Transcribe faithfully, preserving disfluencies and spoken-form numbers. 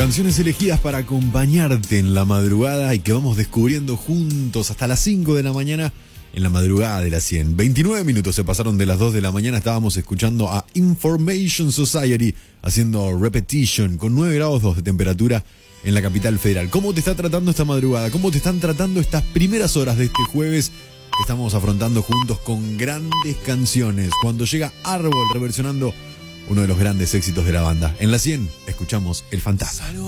Canciones elegidas para acompañarte en la madrugada y que vamos descubriendo juntos hasta las cinco de la mañana en la madrugada de las cien. veintinueve minutos se pasaron de las dos de la mañana, estábamos escuchando a Information Society haciendo Repetition con nueve grados dos de temperatura en la capital federal. ¿Cómo te está tratando esta madrugada? ¿Cómo te están tratando estas primeras horas de este jueves que estamos afrontando juntos con grandes canciones? Cuando llega Árbol reversionando uno de los grandes éxitos de la banda. En la cien escuchamos El Fantasma.